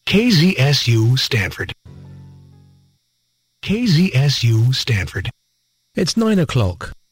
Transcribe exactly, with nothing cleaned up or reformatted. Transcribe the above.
K Z S U Stanford. K Z S U Stanford. It's nine o'clock.